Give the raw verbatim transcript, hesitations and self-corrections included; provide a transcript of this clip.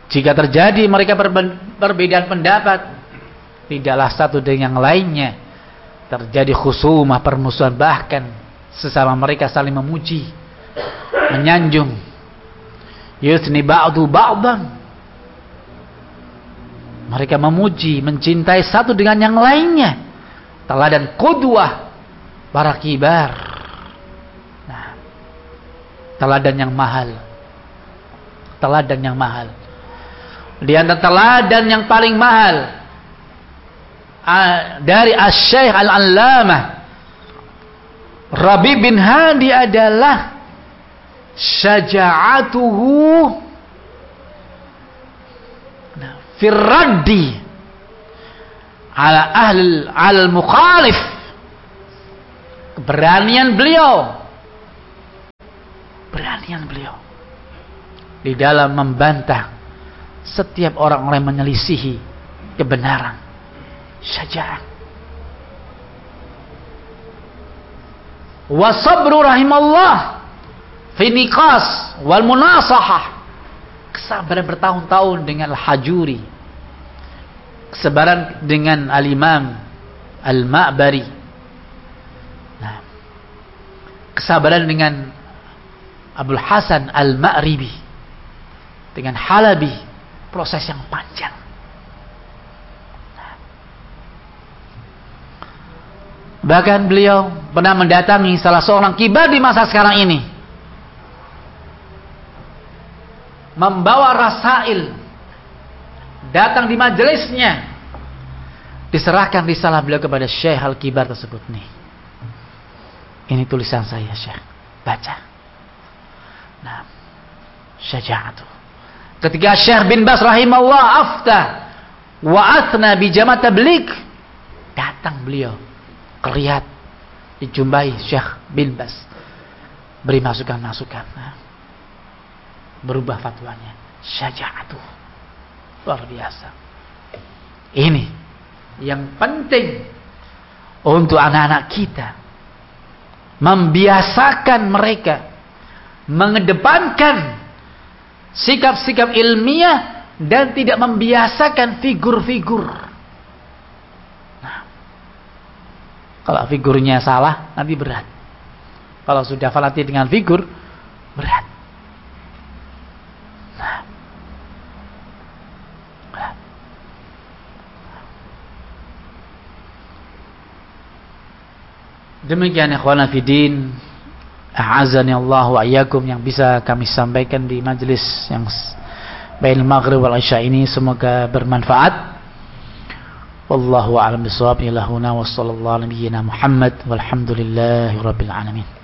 Jika terjadi mereka perbedaan pendapat, tidaklah satu dengan yang lainnya terjadi khusumah, permusuhan, bahkan sesama mereka saling memuji, menyanjung. Yusni ba'du ba'dan. Mereka memuji, mencintai satu dengan yang lainnya. Teladan qudwah para kibar. Nah, teladan yang mahal. Teladan yang mahal. Di antara teladan yang paling mahal dari Asy-Syaikh Al-Allamah Rabi' bin Hadi adalah syaja'atuhu firraddi ala ahli al-mukhalif. Keberanian beliau Keberanian beliau di dalam membantah setiap orang yang menyelisihi kebenaran. Syaja'ah. Wa sabru rahimallah fi niqas wal munasahah. Kesabaran bertahun-tahun dengan Al-Hajuri, kesabaran dengan Al-Imam Al-Ma'bari, nah, kesabaran dengan Abdul Hasan Al-Ma'ribi, dengan Halabi, proses yang panjang. Bahkan beliau pernah mendatangi salah seorang kibar di masa sekarang ini, membawa rasail, datang di majelisnya, diserahkan risalah beliau kepada Syekh Al-Kibar tersebut. Nih, ini tulisan saya, Syekh, baca. Nah, syaja'atu. Ketika Syekh bin Baz rahimahullah aftah wa athna bi jama' tabligh, datang beliau ke Riyadh, dijumpai Syekh bin Baz, beri masukan-masukan. Nah, berubah fatwanya. Syaja'atuh, luar biasa. Ini yang penting untuk anak-anak kita, membiasakan mereka mengedepankan sikap-sikap ilmiah dan tidak membiasakan figur-figur. Nah, kalau figurnya salah nanti berat. Kalau sudah fanatik dengan figur, berat. Nah, berat. Demikian ikhwana fiddin, a'azani Allah wa iyyakum, yang bisa kami sampaikan di majelis yang bain maghrib wal isya ini, semoga bermanfaat. Wallahu a'lam bishawab. Ilahuna wa sallallahu ala nabiyyina Muhammad walhamdulillahi rabbil alamin.